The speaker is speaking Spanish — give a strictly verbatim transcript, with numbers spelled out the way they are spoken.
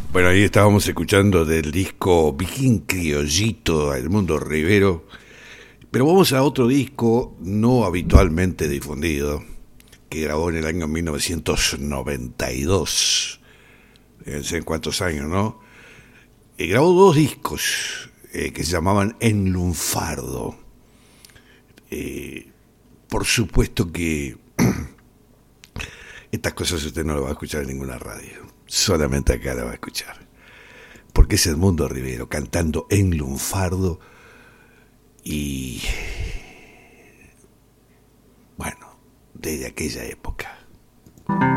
Bueno, ahí estábamos escuchando del disco Viking Criollito, Edmundo Rivero. Pero vamos a otro disco no habitualmente difundido, que grabó en el año mil novecientos noventa y dos. Fíjense en cuántos años, ¿no? Y grabó dos discos eh, que se llamaban En Lunfardo. Eh, por supuesto que estas cosas usted no lo va a escuchar en ninguna radio. Solamente acá la va a escuchar. Porque es Edmundo Rivero cantando En Lunfardo. Y bueno, desde aquella época.